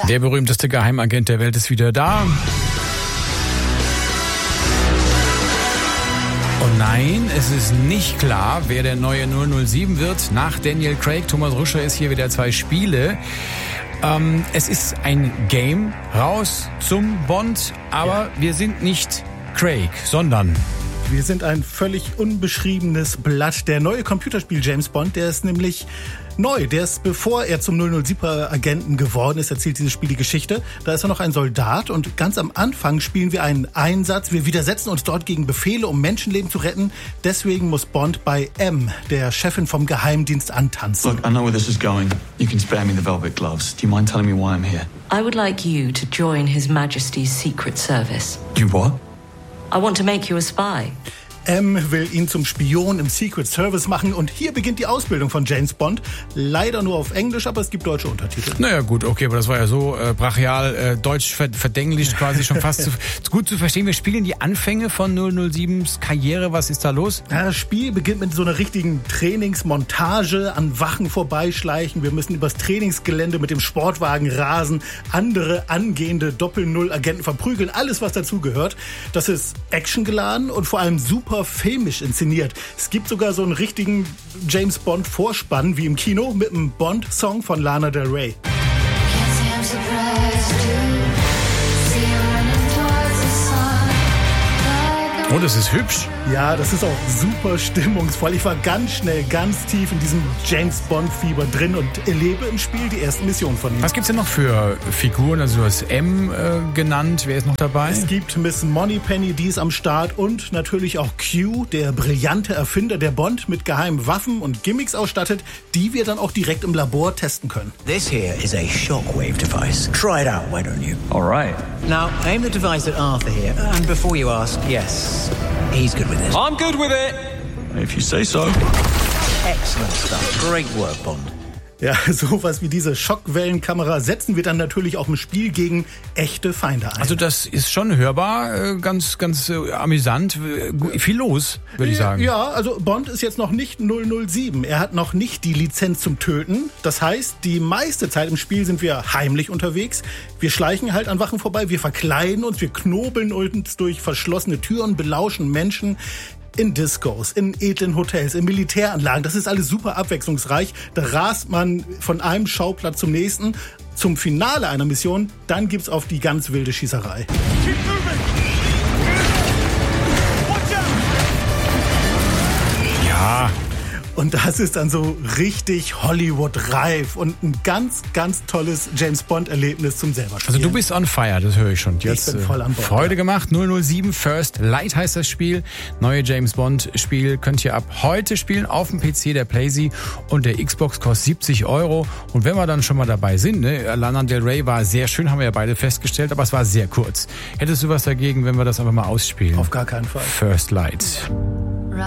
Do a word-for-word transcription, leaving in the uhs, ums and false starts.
Der berühmteste Geheimagent der Welt ist wieder da. Und nein, es ist nicht klar, wer der neue null null sieben wird. Nach Daniel Craig, Thomas Ruscher ist hier wieder zwei Spiele. Ähm, es ist ein Game raus zum Bond, aber ja. wir sind nicht Craig, sondern... Wir sind ein völlig unbeschriebenes Blatt. Der neue Computerspiel James Bond, der ist nämlich neu. Der ist, bevor er zum null null sieben-Agenten geworden ist, erzählt dieses Spiel die Geschichte. Da ist er noch ein Soldat und ganz am Anfang spielen wir einen Einsatz. Wir widersetzen uns dort gegen Befehle, um Menschenleben zu retten. Deswegen muss Bond bei M, der Chefin vom Geheimdienst, antanzen. Look, I know where this is going. You can spare me the velvet gloves. Do you mind telling me why I'm here? I would like you to join His Majesty's Secret Service. You what? I want to make you a spy. M will ihn zum Spion im Secret Service machen und hier beginnt die Ausbildung von James Bond. Leider nur auf Englisch, aber es gibt deutsche Untertitel. Naja gut, okay, aber das war ja so äh, brachial, äh, deutsch verdenglischt quasi schon fast zu, gut zu verstehen. Wir spielen die Anfänge von null null siebens Karriere. Was ist da los? Ja, das Spiel beginnt mit so einer richtigen Trainingsmontage, an Wachen vorbeischleichen. Wir müssen übers Trainingsgelände mit dem Sportwagen rasen, andere angehende Doppel-Null-Agenten verprügeln. Alles, was dazugehört. Das ist actiongeladen und vor allem super filmisch inszeniert. Es gibt sogar so einen richtigen James Bond Vorspann wie im Kino mit einem Bond-Song von Lana Del Rey. Oh, das ist hübsch. Ja, das ist auch super stimmungsvoll. Ich war ganz schnell, ganz tief in diesem James-Bond-Fieber drin und erlebe im Spiel die ersten Missionen von ihm. Was gibt's denn noch für Figuren? Also du hast M äh, genannt. Wer ist noch dabei? Es gibt Miss Moneypenny, die ist am Start und natürlich auch Q, der brillante Erfinder, der Bond mit geheimen Waffen und Gimmicks ausstattet, die wir dann auch direkt im Labor testen können. This here is a shockwave device. Try it out, why don't you? All right. Now, aim the device at Arthur here. And before you ask, yes, he's good with this. I'm good with it. If you say so. Excellent stuff. Great work, Bond. Ja, sowas wie diese Schockwellenkamera setzen wir dann natürlich auch im Spiel gegen echte Feinde ein. Also das ist schon hörbar, ganz, ganz amüsant, viel los, würde ich sagen. Ja, also Bond ist jetzt noch nicht null null sieben. Er hat noch nicht die Lizenz zum Töten. Das heißt, die meiste Zeit im Spiel sind wir heimlich unterwegs. Wir schleichen halt an Wachen vorbei, wir verkleiden uns, wir knobeln uns durch verschlossene Türen, belauschen Menschen. In Discos, in edlen Hotels, in Militäranlagen. Das ist alles super abwechslungsreich. Da rast man von einem Schauplatz zum nächsten. Zum Finale einer Mission, dann gibt's auf die ganz wilde Schießerei. Ja. Und das ist dann so richtig Hollywood-reif und ein ganz, ganz tolles James-Bond-Erlebnis zum selber spielen. Also du bist on fire, das höre ich schon. Jetzt, ich bin voll an Bord. Freude gemacht, null null sieben First Light heißt das Spiel. Neue James-Bond-Spiel könnt ihr ab heute spielen auf dem P C, der PlayZ und der Xbox kostet siebzig Euro. Und wenn wir dann schon mal dabei sind, ne, Lana Del Rey war sehr schön, haben wir ja beide festgestellt, aber es war sehr kurz. Hättest du was dagegen, wenn wir das einfach mal ausspielen? Auf gar keinen Fall. First Light.